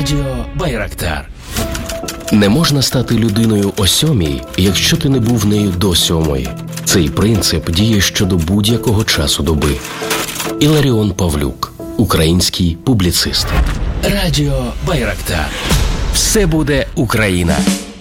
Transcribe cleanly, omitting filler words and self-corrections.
Радіо Байрактар. Не можна стати людиною о 7, якщо ти не був нею до 7. Цей принцип діє щодо будь-якого часу доби. Іларіон Павлюк, український публіцист. Радіо Байрактар. Все буде Україна.